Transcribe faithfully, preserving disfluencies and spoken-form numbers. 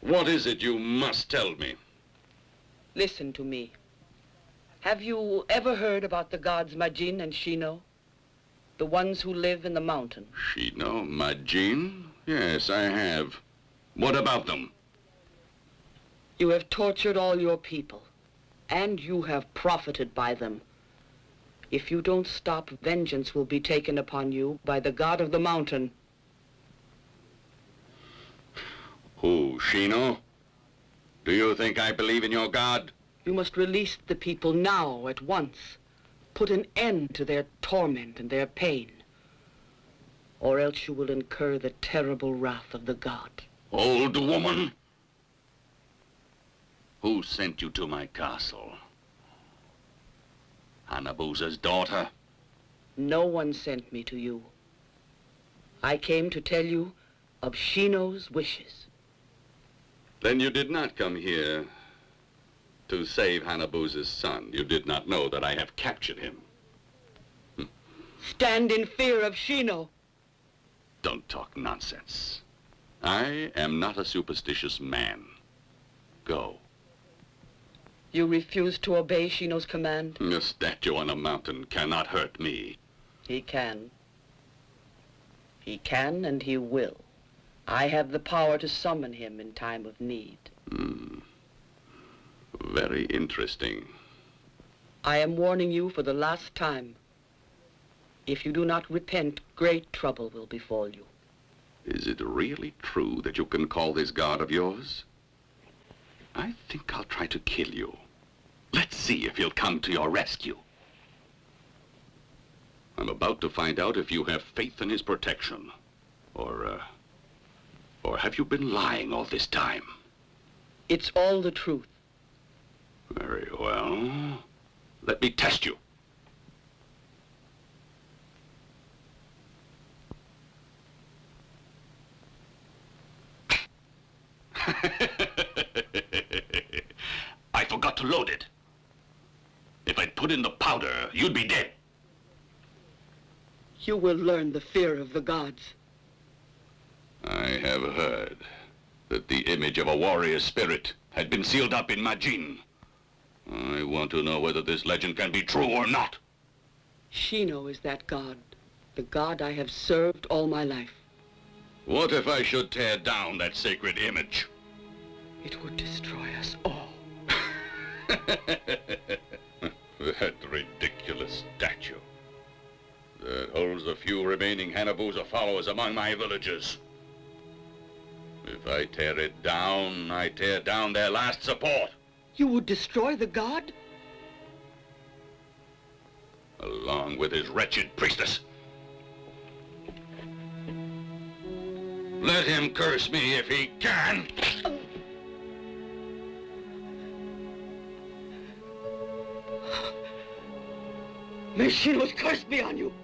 What is it you must tell me? Listen to me. Have you ever heard about the gods Majin and Shino? The ones who live in the mountain? Shino, Majin? Yes, I have. What about them? You have tortured all your people, and you have profited by them. If you don't stop, vengeance will be taken upon you by the god of the mountain. Who, Shino? Do you think I believe in your god? You must release the people now, at once. Put an end to their torment and their pain. Or else you will incur the terrible wrath of the god. Old woman! Who sent you to my castle? Hanabusa's daughter? No one sent me to you. I came to tell you of Shino's wishes. Then you did not come here to save Hanabusa's son. You did not know that I have captured him. Stand in fear of Shino. Don't talk nonsense. I am not a superstitious man. Go. You refuse to obey Shino's command? A statue on a mountain cannot hurt me. He can. He can and he will. I have the power to summon him in time of need. Hmm. Very interesting. I am warning you for the last time. If you do not repent, great trouble will befall you. Is it really true that you can call this god of yours? I think I'll try to kill you. Let's see if he'll come to your rescue. I'm about to find out if you have faith in his protection. Or, uh... Or have you been lying all this time? It's all the truth. Very well. Let me test you. I forgot to load it. If I'd put in the powder, you'd be dead. You will learn the fear of the gods. I have heard that the image of a warrior spirit had been sealed up in Majin. I want to know whether this legend can be true or not. Shino is that god, the god I have served all my life. What if I should tear down that sacred image? It would destroy us all. That ridiculous statue that holds the few remaining Hanabusa followers among my villagers. If I tear it down, I tear down their last support. You would destroy the god? Along with his wretched priestess. Let him curse me if he can. May Shino's curse be on you.